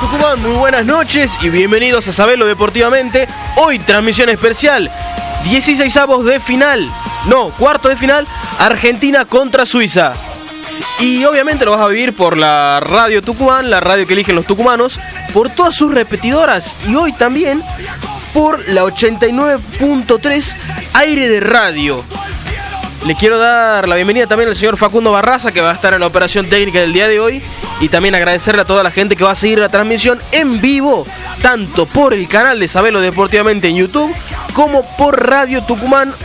Tucumán, muy buenas noches y bienvenidos a Sabelo Deportivamente. Hoy transmisión especial, 16avos de final, cuarto de final, Argentina contra Suiza. Y obviamente lo vas a vivir por la radio Tucumán, la radio que eligen los tucumanos, por todas sus repetidoras y hoy también por la 89.3 Aire de Radio. Le quiero dar la bienvenida también al señor Facundo Barraza, que va a estar en la operación técnica del día de hoy. Y también agradecerle a toda la gente que va a seguir la transmisión en vivo, tanto por el canal de Sabelo Deportivamente en YouTube, como por Radio Tucumán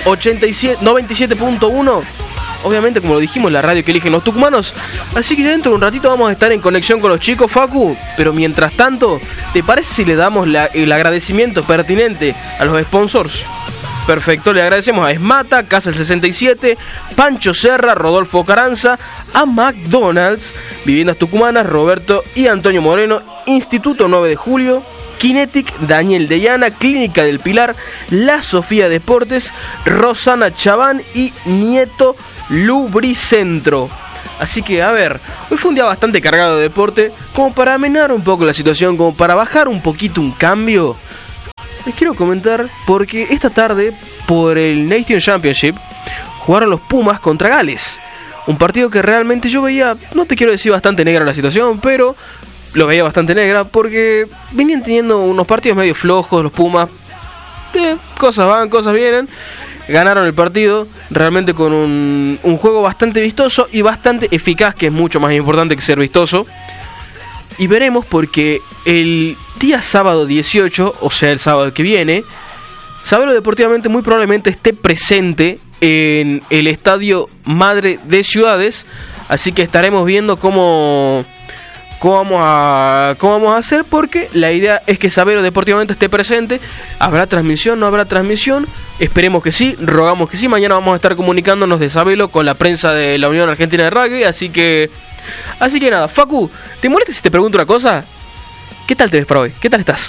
97.1. Obviamente, como lo dijimos, la radio que eligen los tucumanos. Así que dentro de un ratito vamos a estar en conexión con los chicos, Facu. Pero mientras tanto, ¿te parece si le damos el agradecimiento pertinente a los sponsors? Perfecto, le agradecemos a Esmata, Casa el 67, Pancho Serra, Rodolfo Caranza, a McDonald's, Viviendas Tucumanas, Roberto y Antonio Moreno, Instituto 9 de Julio, Kinetic, Daniel Deyana, Clínica del Pilar, La Sofía Deportes, Rosana Chaván y Nieto Lubricentro. Así que, a ver, hoy fue un día bastante cargado de deporte, como para amenar un poco la situación, como para bajar un poquito un cambio. Les quiero comentar porque esta tarde, por el Nation Championship, jugaron los Pumas contra Gales. Un partido que realmente yo veía, no te quiero decir bastante negra la situación, pero lo veía bastante negra porque venían teniendo unos partidos medio flojos los Pumas. Cosas van, cosas vienen. Ganaron el partido realmente con un juego bastante vistoso y bastante eficaz, que es mucho más importante que ser vistoso. Y veremos porque el día sábado 18, o sea el sábado que viene, Sabelo Deportivamente muy probablemente esté presente en el Estadio Madre de Ciudades. Así que estaremos viendo cómo vamos a hacer, porque la idea es que Sabelo Deportivamente esté presente. ¿Habrá transmisión? ¿No habrá transmisión? Esperemos que sí, rogamos que sí. Mañana vamos a estar comunicándonos de Sabelo con la prensa de la Unión Argentina de Rugby. Así que nada, Facu, ¿te molesta si te pregunto una cosa? ¿Qué tal te ves para hoy? ¿Qué tal estás?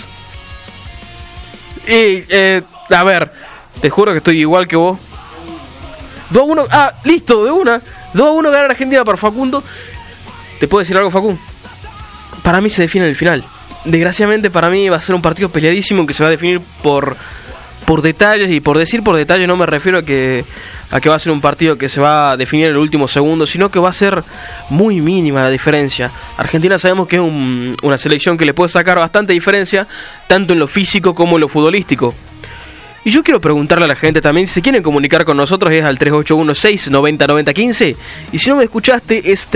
A ver, te juro que estoy igual que vos. 2-1, listo, de una. 2-1 gana Argentina para Facundo. ¿Te puedo decir algo, Facu? Para mí se define en el final. Desgraciadamente para mí va a ser un partido peleadísimo que se va a definir por detalles, y por decir por detalles no me refiero a que va a ser un partido que se va a definir en el último segundo, sino que va a ser muy mínima la diferencia. Argentina sabemos que es una selección que le puede sacar bastante diferencia, tanto en lo físico como en lo futbolístico. Y yo quiero preguntarle a la gente también, si se quieren comunicar con nosotros, es al 3816-909015. Y si no me escuchaste, es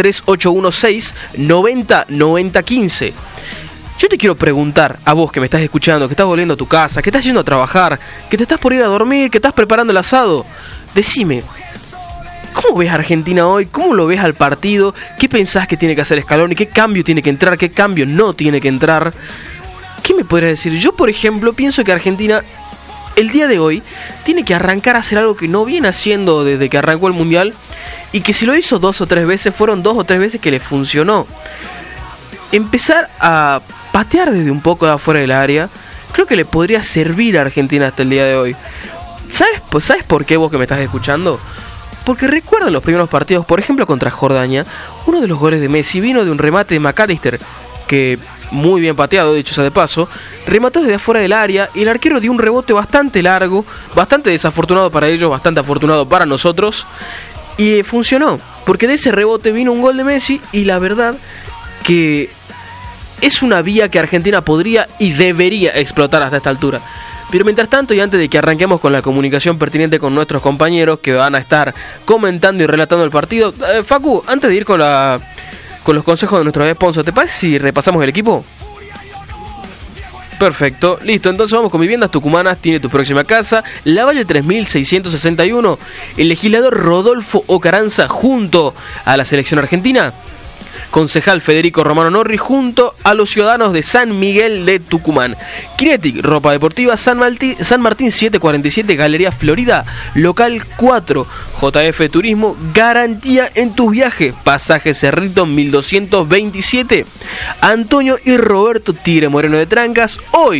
3816-909015. Yo te quiero preguntar a vos que me estás escuchando, que estás volviendo a tu casa, que estás yendo a trabajar, que te estás por ir a dormir, que estás preparando el asado. Decime, ¿cómo ves a Argentina hoy? ¿Cómo lo ves al partido? ¿Qué pensás que tiene que hacer Scaloni? ¿Qué cambio tiene que entrar? ¿Qué cambio no tiene que entrar? ¿Qué me podrías decir? Yo, por ejemplo, pienso que Argentina el día de hoy tiene que arrancar a hacer algo que no viene haciendo desde que arrancó el Mundial, y que si lo hizo 2 o 3 veces, fueron 2 o 3 veces que le funcionó. Empezar a patear desde un poco de afuera del área, creo que le podría servir a Argentina hasta el día de hoy. ¿Sabes por qué, vos que me estás escuchando? Porque recuerdan los primeros partidos, por ejemplo contra Jordania, uno de los goles de Messi vino de un remate de McAllister, que muy bien pateado, dicho sea de paso, remató desde afuera del área, y el arquero dio un rebote bastante largo, bastante desafortunado para ellos, bastante afortunado para nosotros, y funcionó, porque de ese rebote vino un gol de Messi, y la verdad que es una vía que Argentina podría y debería explotar hasta esta altura. Pero mientras tanto, y antes de que arranquemos con la comunicación pertinente con nuestros compañeros que van a estar comentando y relatando el partido, Facu, antes de ir con los consejos de nuestros sponsors, ¿te parece si repasamos el equipo? Perfecto, listo, entonces vamos con Viviendas Tucumanas. Tiene tu próxima casa, Lavalle 3661. El legislador Rodolfo Ocaranza junto a la selección argentina. Concejal Federico Romano Norri junto a los ciudadanos de San Miguel de Tucumán. Kinetic, ropa deportiva, San Martín 747, Galería Florida, local 4. JF Turismo, garantía en tus viajes. Pasaje Cerrito 1227. Antonio y Roberto Tigre Moreno de Trancas, hoy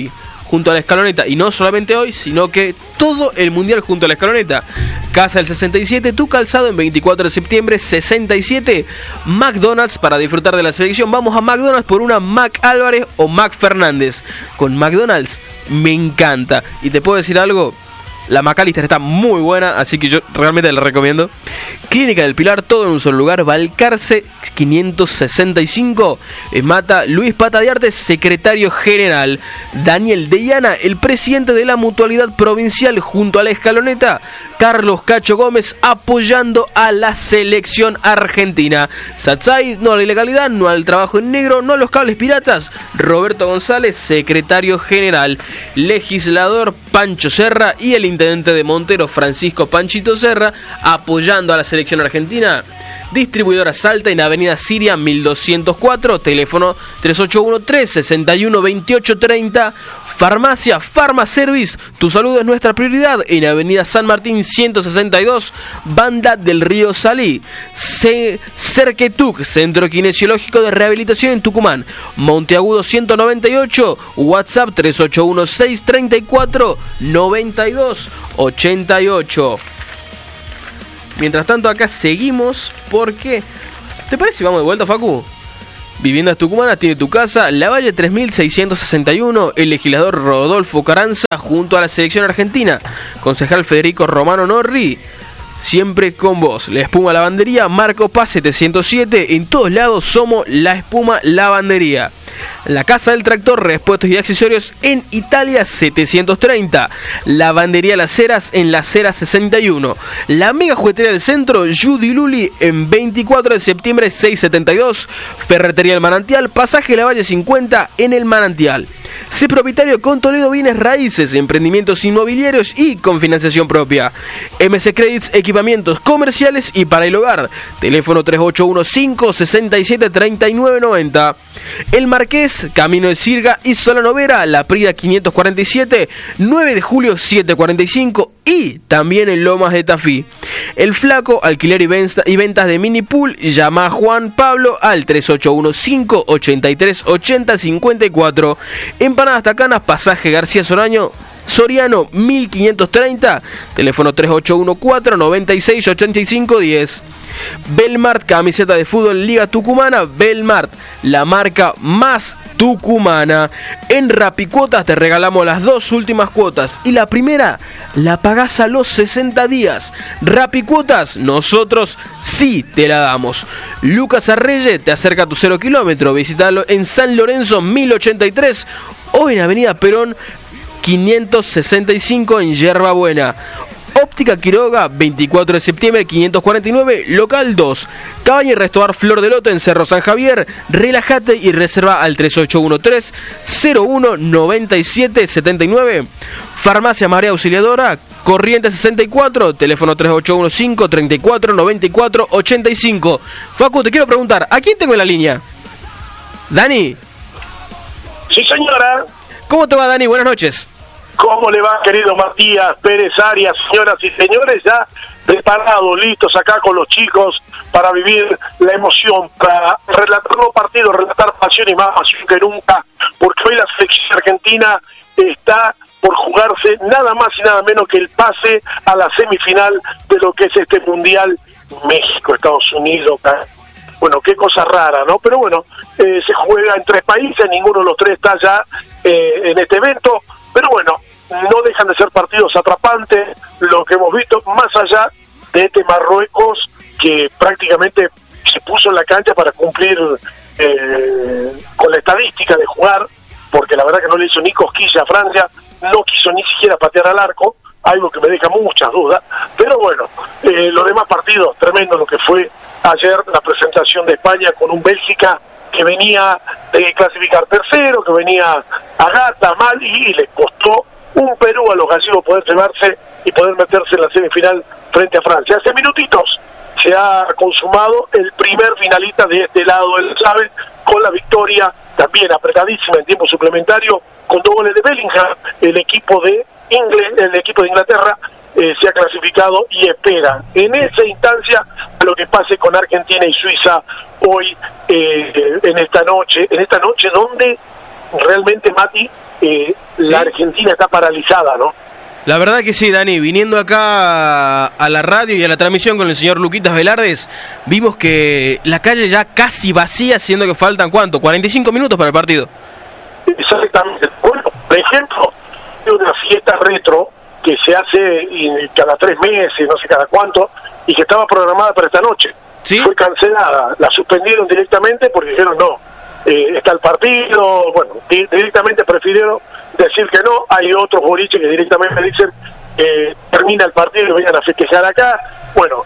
junto a la Escaloneta, y no solamente hoy, sino que todo el mundial junto a la Escaloneta. Casa del 67, tu calzado en 24 de septiembre 67. McDonald's para disfrutar de la selección. Vamos a McDonald's por una Mac Álvarez o Mac Fernández. Con McDonald's me encanta. Y te puedo decir algo, la McAllister está muy buena, así que yo realmente la recomiendo. Clínica del Pilar, todo en un solo lugar. Balcarce 565. Mata Luis Pata de Artes, secretario general. Daniel Deyana, el presidente de la Mutualidad Provincial junto a la Escaloneta. Carlos Cacho Gómez apoyando a la selección argentina. Satsai, no a la ilegalidad, no al trabajo en negro, no a los cables piratas. Roberto González, secretario general. Legislador Pancho Serra y el intendente de Montero, Francisco Panchito Serra, apoyando a la selección argentina. Distribuidora Salta en Avenida Siria 1204, teléfono 3813-612830. Farmacia Farmaservice, tu salud es nuestra prioridad, en Avenida San Martín 162, Banda del Río Salí. Cerquetuc, Centro Kinesiológico de Rehabilitación en Tucumán. Monteagudo 198, WhatsApp 3816-349288. Mientras tanto acá seguimos porque... ¿Te parece si vamos de vuelta, Facu? Viviendas Tucumanas tiene tu casa, Lavalle 3661, el legislador Rodolfo Carranza junto a la selección argentina. Concejal Federico Romano Norri, siempre con vos. La Espuma Lavandería, Marco Paz 707, en todos lados somos La Espuma Lavandería. La Casa del Tractor, repuestos y accesorios en Italia 730. Lavandería Las Heras en Las Heras 61. La Mega Juguetería del Centro, Judy Luli en 24 de septiembre 672. Ferretería El Manantial, pasaje Lavalle 50 en El Manantial. Sé propietario con Toledo Bienes Raíces, emprendimientos inmobiliarios y con financiación propia. MC Credits, equipamientos comerciales y para el hogar. Teléfono 3815-673990. El Marqués, Camino de Sirga y Solano Vera, La Prida 547, 9 de julio 745 y también en Lomas de Tafí. El Flaco, alquiler y ventas de mini pool, llama a Juan Pablo al 3815-838054. Empanadas Tacanas, pasaje García Soriano 1530, teléfono 3814-968510. Belmart, camiseta de fútbol Liga Tucumana. Belmart, la marca más tucumana. En Rapicuotas te regalamos las 2 últimas cuotas y la primera la pagás a los 60 días. Rapicuotas, nosotros sí te la damos. Lucas Arreye te acerca a tu 0 kilómetro. Visítalo en San Lorenzo 1083 o en Avenida Perón 565 en Yerba Buena. Óptica Quiroga, 24 de septiembre 549, local 2. Cabaña y Restaurar Flor de Loto en Cerro San Javier. Relájate y reserva al 3813-019779. Farmacia María Auxiliadora, Corriente 64, teléfono 3815-349485. Facu, te quiero preguntar, ¿a quién tengo en la línea? ¿Dani? Sí, señora. ¿Cómo te va, Dani? Buenas noches. ¿Cómo le va, querido Matías Pérez Arias? Señoras y señores, ya preparados, listos acá con los chicos para vivir la emoción, para relatar los partidos, relatar pasión y más pasión que nunca, porque hoy la selección argentina está por jugarse nada más y nada menos que el pase a la semifinal de lo que es este Mundial México, Estados Unidos. Bueno, qué cosa rara, ¿no? Pero bueno, se juega en 3 países, ninguno de los 3 está ya en este evento, pero bueno, no dejan de ser partidos atrapantes, lo que hemos visto, más allá de este Marruecos que prácticamente se puso en la cancha para cumplir con la estadística de jugar, porque la verdad que no le hizo ni cosquilla a Francia, no quiso ni siquiera patear al arco, algo que me deja muchas dudas, pero bueno, los demás partidos, tremendo lo que fue ayer la presentación de España con un Bélgica que venía de clasificar tercero, que venía a gata, mal, y le costó un Perú a los gallegos poder llevarse y poder meterse en la semifinal frente a Francia. Hace minutitos se ha consumado el primer finalista de este lado del sabe, con la victoria también apretadísima en tiempo suplementario, con 2 goles de Bellingham. El equipo de Inglaterra se ha clasificado y espera en esa instancia lo que pase con Argentina y Suiza hoy en esta noche donde realmente, Mati, ¿Sí? la Argentina está paralizada, ¿no? La verdad que sí, Dani, viniendo acá a la radio y a la transmisión con el señor Luquitas Velardes, vimos que la calle ya casi vacía, siendo que faltan, ¿cuánto? 45 minutos para el partido. Exactamente. Bueno, por ejemplo, hay una fiesta retro que se hace cada 3 meses, no sé cada cuánto, y que estaba programada para esta noche. ¿Sí? Fue cancelada, la suspendieron directamente porque dijeron no, está el partido, bueno, directamente prefirieron decir que no. Hay otros boliches que directamente dicen termina el partido y vengan a festejar acá. Bueno,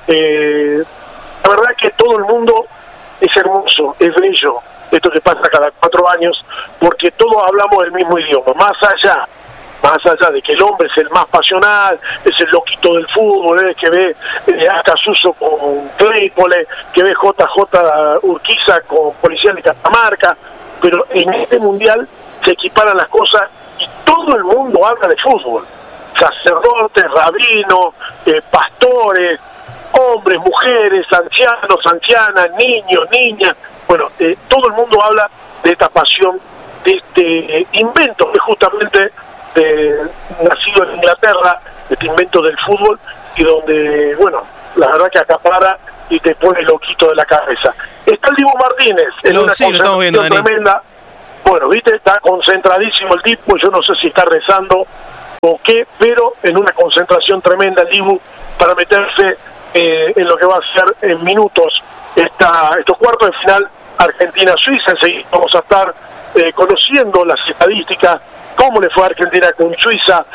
la verdad es que todo el mundo es hermoso, es bello, esto que pasa cada 4 años, porque todos hablamos el mismo idioma, más allá de que el hombre es el más pasional, es el loquito del fútbol, que ve a Casuso con Claypole, que ve JJ Urquiza con Policial de Catamarca, pero en este mundial se equiparan las cosas y todo el mundo habla de fútbol, sacerdotes, rabinos, pastores, hombres, mujeres, ancianos, ancianas, niños, niñas, bueno, todo el mundo habla de esta pasión, de este invento que justamente nacido en Inglaterra, este invento del fútbol, y donde, bueno, la verdad que acapara y te pone loquito de la cabeza. Está el Dibu Martínez en una concentración tremenda. Bueno, viste, está concentradísimo el tipo, yo no sé si está rezando o qué, pero en una concentración tremenda el Dibu para meterse en lo que va a ser en minutos estos cuartos de final Argentina-Suiza. Enseguida vamos a estar conociendo las estadísticas, cómo le fue a Argentina con Suiza,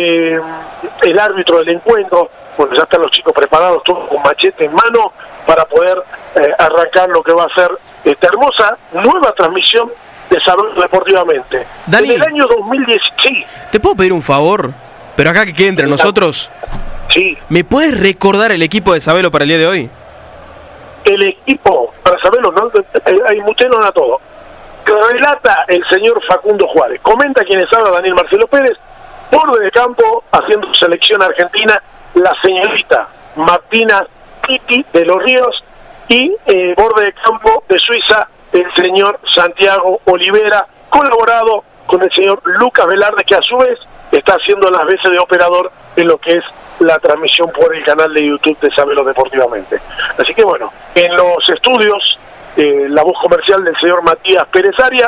el árbitro del encuentro. Bueno, ya están los chicos preparados, todos con machete en mano, para poder arrancar lo que va a ser esta hermosa nueva transmisión de Sabelo Deportivamente. Dani, en el año 2010, sí. ¿Te puedo pedir un favor? Pero acá que quede entre nosotros. Sí. ¿Me puedes recordar el equipo de Sabelo para el día de hoy? El equipo, para Sabelo, ¿no? Hay muchos a todo. Relata el señor Facundo Juárez, comenta quienes habla Daniel Marcelo Pérez, borde de campo haciendo selección argentina la señorita Martina Titi de los Ríos, y borde de campo de Suiza el señor Santiago Olivera, colaborado con el señor Lucas Velarde, que a su vez está haciendo las veces de operador en lo que es la transmisión por el canal de YouTube de Sabelo Deportivamente. Así que bueno, en los estudios la voz comercial del señor Matías Pérez Aria,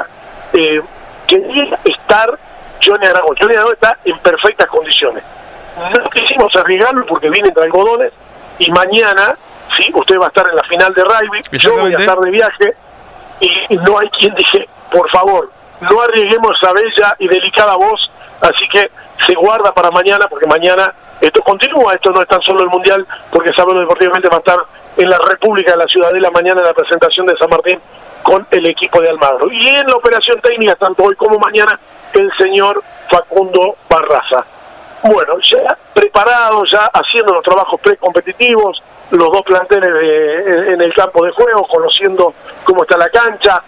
quería estar Johnny Aragón. Johnny Aragón está en perfectas condiciones. No quisimos arriesgarlo porque viene entre algodones, y mañana, sí, usted va a estar en la final de rugby, yo voy a estar de viaje, y no hay quien dije, por favor, no arriesguemos esa bella y delicada voz, así que se guarda para mañana, porque mañana esto continúa, esto no es tan solo el Mundial, porque Sabelo Deportivamente va a estar en la República de la Ciudadela mañana en la presentación de San Martín con el equipo de Almagro. Y en la operación técnica, tanto hoy como mañana, el señor Facundo Barraza. Bueno, ya preparado, ya haciendo los trabajos precompetitivos, los dos planteles en el campo de juego, conociendo cómo está la cancha.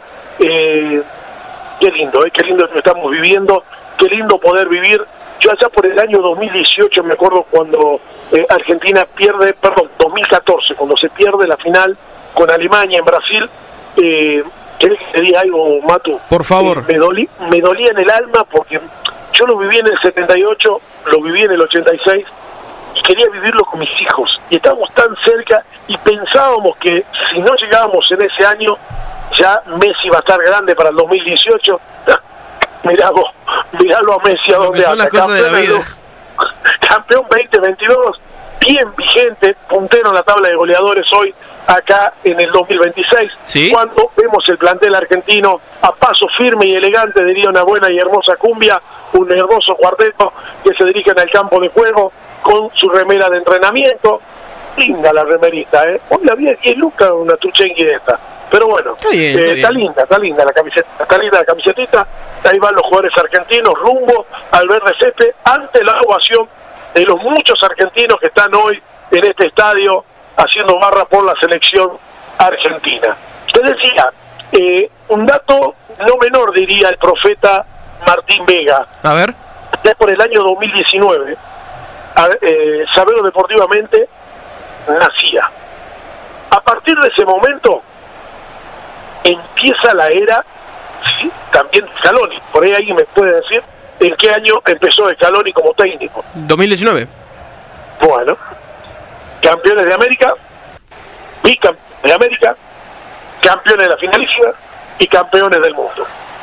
Qué lindo lo que estamos viviendo, qué lindo poder vivir. Yo allá por el año 2018 me acuerdo cuando Argentina pierde, 2014, cuando se pierde la final con Alemania en Brasil. ¿Querés que te diga algo, Matu? Por favor. Me dolía en el alma porque yo lo viví en el 78, lo viví en el 86 y quería vivirlo con mis hijos. Y estábamos tan cerca y pensábamos que si no llegábamos en ese año, ya Messi va a estar grande para el 2018. Miralo a Messi a donde anda, campeón 2022, bien vigente, puntero en la tabla de goleadores hoy acá en el 2026. ¿Sí? Cuando vemos el plantel argentino a paso firme y elegante, diría una buena y hermosa cumbia, un hermoso cuarteto que se dirigen al campo de juego con su remera de entrenamiento. Linda la remerita, hoy la vi aquí en Luca, una tuchengue de esta. Pero bueno, está linda la camiseta, está linda la camisetita. Ahí van los jugadores argentinos rumbo al verde césped ante la ovación de los muchos argentinos que están hoy en este estadio haciendo barra por la selección argentina. Usted decía, un dato no menor, diría el profeta Martín Vega. A ver. Ya por el año 2019, Sabelo Deportivamente nacía. A partir de ese momento empieza la era, ¿sí?, también Scaloni. Por ahí alguien me puede decir en qué año empezó Scaloni como técnico. 2019. Bueno, campeones de América, bicampeones de América, campeones de la finalísima y campeones del mundo.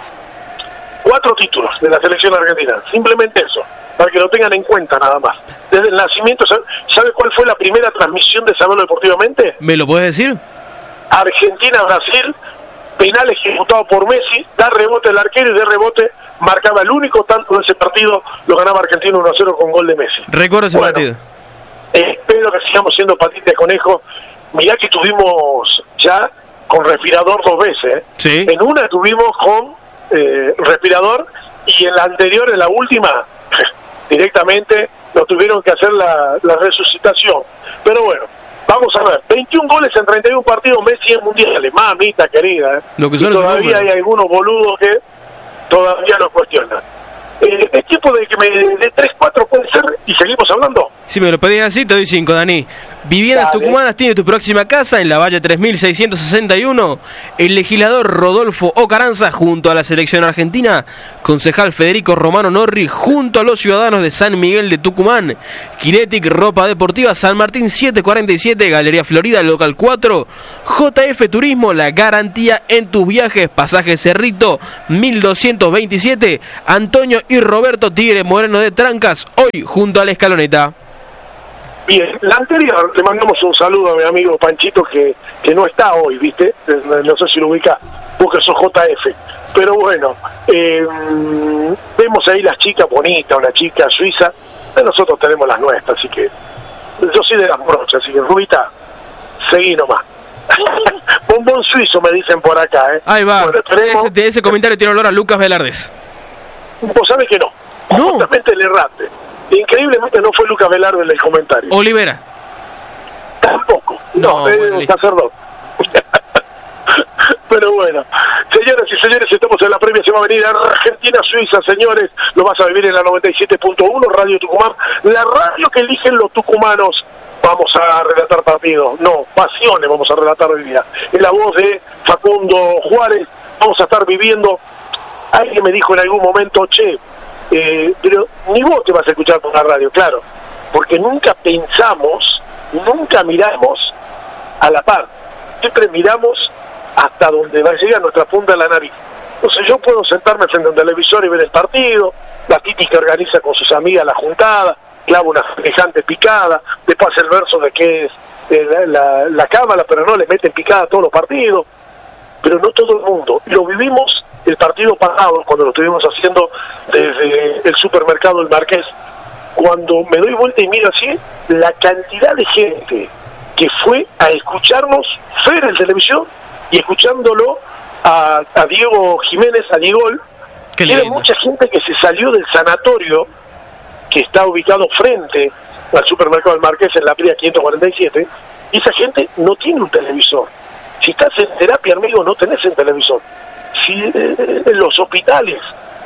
4 títulos de la selección argentina, simplemente eso, para que lo tengan en cuenta nada más. Desde el nacimiento, ¿sabe cuál fue la primera transmisión de Saberlo Deportivamente? ¿Me lo puedes decir? Argentina-Brasil, penal ejecutado por Messi, da rebote el arquero y de rebote marcaba el único tanto de ese partido, lo ganaba Argentina 1-0 con gol de Messi. Recuerdo ese partido. Espero que sigamos siendo patita de conejo. Mirá que tuvimos ya con respirador 2 veces. Sí. En una tuvimos con respirador y en la anterior, en la última, directamente nos tuvieron que hacer la resucitación. Pero bueno, vamos a ver, 21 goles en 31 partidos Messi en mundiales, mamita querida. Lo que y todavía hay algunos boludos que todavía lo cuestionan. Es tiempo de que me dé 3-4 puede ser y seguimos hablando. Si me lo pedís así, te doy 5, Dani. Viviendas Tucumanas tiene tu próxima casa en la Valle 3661. El legislador Rodolfo Ocaranza junto a la selección argentina. Concejal Federico Romano Norri junto a los ciudadanos de San Miguel de Tucumán. Kinetic Ropa Deportiva San Martín 747, Galería Florida, local 4. JF Turismo, la garantía en tus viajes. Pasaje Cerrito 1227. Antonio y Roberto Tigre Moreno de Trancas, hoy junto a la Escaloneta. Bien, la anterior le mandamos un saludo a mi amigo Panchito que no está hoy, ¿viste? No sé si lo ubica, vos que sos JF. Pero bueno, vemos ahí las chicas bonitas, una chica suiza, nosotros tenemos las nuestras, así que yo soy de las brochas, así que Rubita, seguí nomás. Bombón suizo me dicen por acá, Ahí va, bueno, ese comentario tiene olor a Lucas Velardes. Vos sabés que no, justamente le erraste. Increíblemente no fue Lucas Velarde el comentario. Olivera. Tampoco. No, es un sacerdote. Pero bueno, señoras y señores, estamos en la previa, se va a venir Argentina-Suiza, señores, lo vas a vivir en la 97.1, Radio Tucumán, la radio que eligen los tucumanos. Vamos a relatar partidos, no, pasiones vamos a relatar hoy día. En la voz de Facundo Juárez, vamos a estar viviendo. Alguien me dijo en algún momento, pero ni vos te vas a escuchar por la radio, claro, porque nunca pensamos, nunca miramos a la par, siempre miramos hasta donde va a llegar nuestra punta de la nariz. Entonces yo puedo sentarme frente a un televisor y ver el partido, la Titi que organiza con sus amigas la juntada, clava una semejante picada, después hace el verso de que es la cámara, pero no le meten picada a todos los partidos, pero no todo el mundo. Lo vivimos el partido pasado, cuando lo estuvimos haciendo desde el supermercado El Marqués, cuando me doy vuelta y miro así, la cantidad de gente que fue a escucharnos, ver el televisión, y escuchándolo a Diego Jiménez, a Diegol, que era mucha gente que se salió del sanatorio, que está ubicado frente al supermercado del Marqués en la Pría 547, y esa gente no tiene un televisor. Si estás en terapia, amigo, no tenés el televisor. Si en los hospitales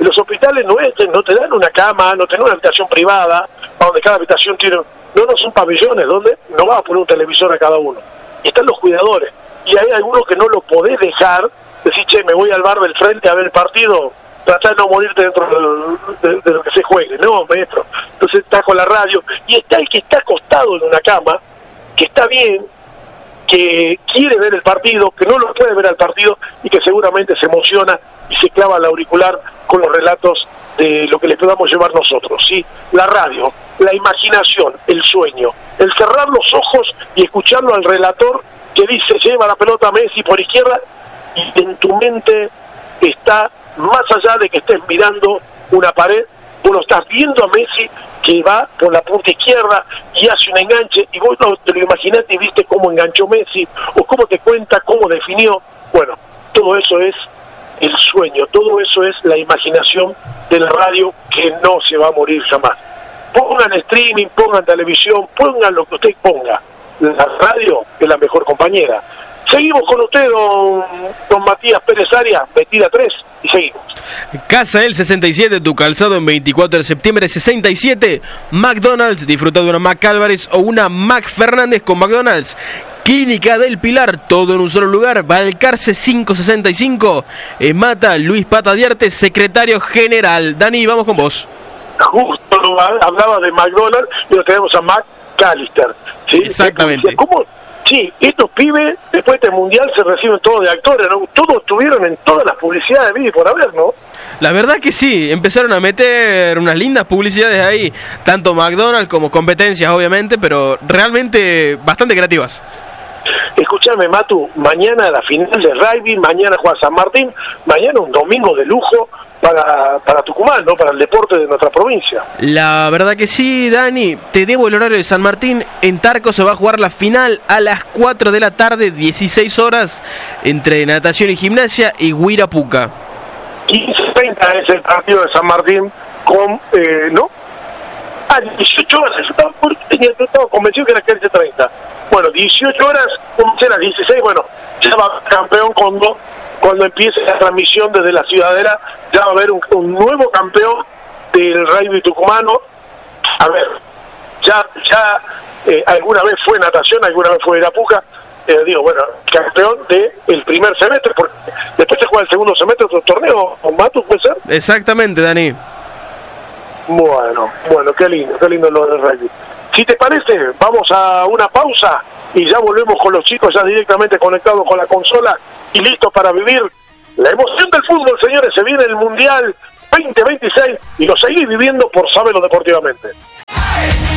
no te dan una cama, no tenés una habitación privada, donde cada habitación tiene, no son pabellones, donde no vas a poner un televisor a cada uno. Y están los cuidadores, y hay algunos que no lo podés dejar, decir, me voy al bar del frente a ver el partido, tratá de no morirte dentro de lo que se juegue, no, maestro. Entonces estás con la radio, y está el que está acostado en una cama, que está bien, que quiere ver el partido, que no lo puede ver al partido y que seguramente se emociona y se clava el auricular con los relatos de lo que les podamos llevar nosotros, ¿sí? La radio, la imaginación, el sueño, el cerrar los ojos y escucharlo al relator que dice, lleva la pelota a Messi por izquierda, y en tu mente está, más allá de que estés mirando una pared, vos lo estás viendo a Messi que va por la punta izquierda y hace un enganche, y vos no te lo imaginaste y viste cómo enganchó Messi, o cómo te cuenta, cómo definió. Bueno, todo eso es el sueño, todo eso es la imaginación del radio que no se va a morir jamás. Pongan streaming, pongan televisión, pongan lo que usted ponga. La radio es la mejor compañera. Seguimos con usted, don Matías Pérez Arias, metida 3, y seguimos. Casa El 67, tu calzado en 24 de septiembre 67. McDonald's, disfruta de una Mac Álvarez o una Mac Fernández con McDonald's. Clínica del Pilar, todo en un solo lugar. Balcarce 565. Mata Luis Pata Diarte, secretario general. Dani, vamos con vos. Justo hablaba de McDonald's y lo tenemos a McAllister, ¿sí? Exactamente. ¿Cómo? Sí, estos pibes, después de este mundial, se reciben todos de actores, ¿no? Todos estuvieron en todas las publicidades de por haber, ¿no? La verdad que sí, empezaron a meter unas lindas publicidades ahí, tanto McDonald's como competencias, obviamente, pero realmente bastante creativas. Escúchame, Matu, mañana la final de rugby, mañana juega San Martín, mañana un domingo de lujo para Tucumán, ¿no? Para el deporte de nuestra provincia. La verdad que sí, Dani, te debo el horario de San Martín. En Tarco se va a jugar la final a las 4 de la tarde, 16 horas, entre natación y gimnasia y Huirapuca. 15:30 es el partido de San Martín con, ¿no? 18 horas, yo estaba convencido que era 15:30. Bueno, 18 horas, como será 16, bueno, ya va campeón cuando empiece la transmisión desde la Ciudadela, ya va a haber un nuevo campeón del rugby tucumano. A ver, ya alguna vez fue natación, alguna vez fue Irapuca, bueno, campeón del primer semestre, porque después se juega el segundo semestre otro torneo, ¿con Matu puede ser? Exactamente, Dani. Bueno, qué lindo lo del rugby. Si te parece, vamos a una pausa y ya volvemos con los chicos ya directamente conectados con la consola y listos para vivir la emoción del fútbol, señores. Se viene el Mundial 2026 y lo seguís viviendo por Sábelo Deportivamente.